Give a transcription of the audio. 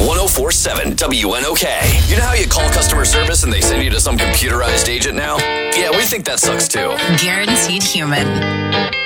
1047 WNOK. You know how you call customer service and they send you to some computerized agent now? Yeah, we think that sucks too. Guaranteed Human.